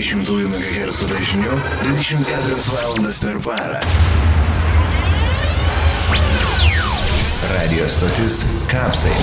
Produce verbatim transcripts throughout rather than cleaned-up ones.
dvidešimt megahercų dažniu dvidešimt keturias valandas per parą. Radio stotis Kapsai.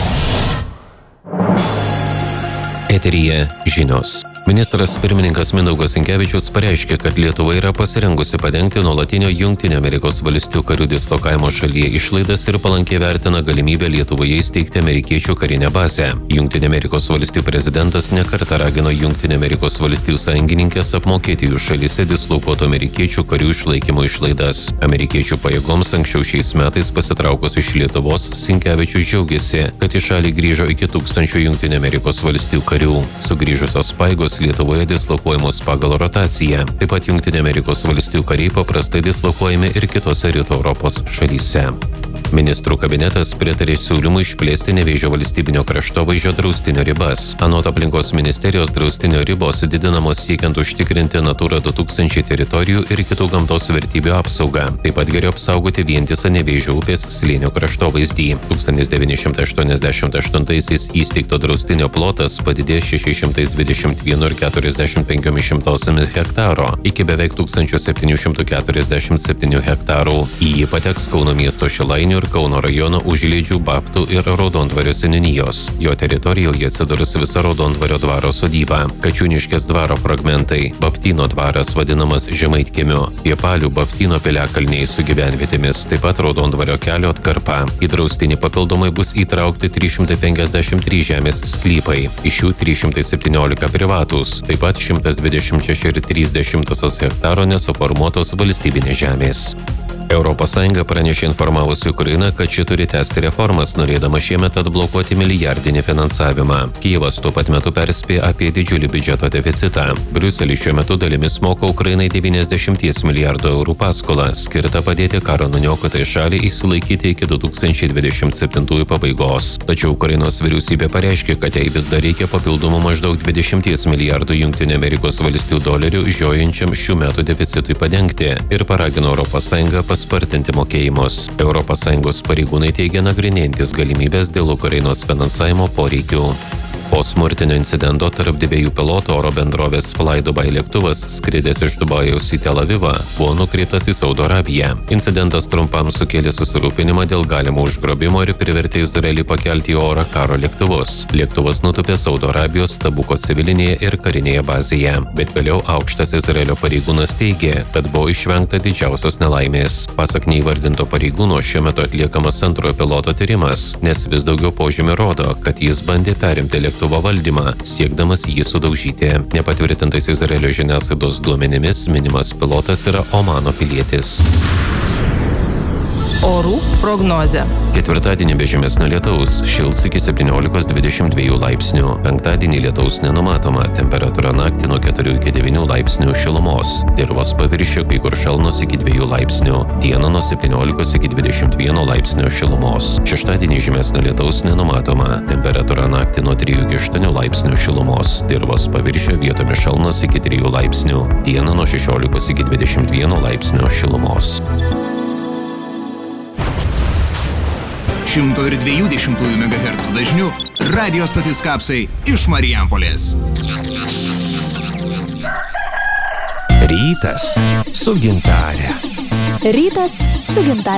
Eteryje žinios. Ministras pirmininkas Mindaugas Sinkevičius pareiškė, kad Lietuva yra pasirengusi padengti nuolatinio Jungtinių Amerikos valstijų karių dislokavimo šalyje išlaidas ir palankiai vertina galimybę Lietuvoje įsteigti amerikiečių karinę bazę. Jungtinių Amerikos valstijų prezidentas nekartą ragino Jungtinių Amerikos valstijų sąjungininkės apmokėti jų šalyse dislokuotų amerikiečių karių išlaikymo išlaidas. Amerikiečių pajėgoms anksčiau šiais metais pasitraukus iš Lietuvos, Sinkevičius džiaugiasi, kad į šalį grįžo iki tūkstančių Jungtinių Amerikos valstijų karių. Sugrįžusios pajėgos Lietuvoje dislokuojamos pagal rotaciją. Taip pat Jungtinių Amerikos valstijų kariai paprastai dislokuojami ir kitose rytų Europos šalyse. Ministrų kabinetas pritarė siūlymui išplėsti Nevėžio valstybinio kraštovaizdžio draustinio ribas. Anot aplinkos ministerijos draustinio ribos didinamos siekiant užtikrinti Natura du tūkstančiai teritorijų ir kitų gamtos vertybių apsaugą. Taip pat geriau apsaugoti vientisą Nevėžio upės slėnio kraštovaizdį. tūkstantis devyni šimtai aštuoniasdešimt aštuntaisiais įsteigto draustinio plotas padidėjo šešiais šimtais dvidešimt vienu ir keturiasdešimt penkiomis šimtosiomis hektaro iki beveik tūkstančio septynių šimtų keturiasdešimt septynių hektarų. Į jį pateks Kauno miesto Šilainių ir Kauno rajono Užliedžių, Babtų ir Raudondvario seniūnijos. Jo teritorijoje atsidurs visa Raudondvario dvaro sodyba, Kačiūniškės dvaro fragmentai, Babtyno dvaras vadinamas Žemaitkiemiu, Piepalių Babtyno piliakalniai su gyvenvietėmis, taip pat Raudondvario kelio atkarpa. Į draustinį papildomai bus įtraukti trys šimtai penkiasdešimt trys žemės sklypai, iš jų trys šimtai septyniolika privatūs, taip pat šimtas dvidešimt šeši ir trys dešimtosios hektaro nesuformuotos valstybinės žemės. Europos Sąjunga pranešė informavusi Ukrainą, kad ši turi tęsti reformas, norėdama šiemet atblokuoti milijardinį finansavimą. Kijevas tuo pat metu perspėja apie didžiulį biudžeto deficitą. Briuselis šiuo metu dalimis moka Ukrainai devyniasdešimt milijardų eurų paskolą, skirtą padėti karo nuniokotai šaliai išsilaikyti iki du tūkstančiai dvidešimt septintųjų pabaigos. Tačiau Ukrainos vyriausybė pareiškė, kad jai vis dar reikia papildomų maždaug dvidešimt milijardų Jungtinių Amerikos valstijų dolerių žiojančiam šių metų deficitui padengti ir paragino Europos Sąjungą spartinti mokėjimus. Europos Sąjungos pareigūnai teigia nagrinėjantis galimybės dėl Ukrainos finansavimo poreikių. Po smurtinio incidento tarp dviejų pilotų oro bendrovės Flydubai lėktuvas, skridęs iš Dubajaus į Tel Avivą, buvo nukreiptas į Saudo Arabiją. Incidentas trumpam sukėlė susirūpinimą dėl galimo užgrobimo ir privertė Izraelį pakelti į orą karo lėktuvus. Lėktuvas nutūpė Saudo Arabijos Tabuko civilinėje ir karinėje bazėje, bet vėliau aukštas Izraelio pareigūnas teigė, kad buvo išvengta didžiausios nelaimės. Pasak neįvardinto pareigūno, šiuo metu atliekamas antrojo piloto tyrimas, nes vis daugiau požymių rodo, kad jis bandė perimti lėktuvą valdymą, siekdamas jį sudaužyti. Nepatvirtintais Izraelio žiniasklaidos duomenimis minimas pilotas yra Omano pilietis. Orų prognozė. Ketvirtadienį be žymesnio lietaus, šils iki septyniolikos dvidešimt dviejų laipsnių. Penktadienį lietaus nenumatoma, temperatūra naktį nuo keturių iki devynių laipsnių šilumos. Dirvos paviršiuje kai kur šalnos iki dviejų laipsnių. Dieną nuo septyniolikos iki dvidešimt vieno laipsnio šilumos. Šeštadienį žymesnio lietaus nenumatoma, temperatūra naktį nuo trijų iki aštuonių laipsnių šilumos. Dirvos paviršiuje vietomis šalnos iki trijų laipsnių. Dieną nuo šešiolikos iki dvidešimt vieno laipsnio šilumos. šimto dviejų dešimtųjų megahercų dažniu radio stotis Kapsai iš Marijampolės. Rytas su gintare. Rytas su gintare.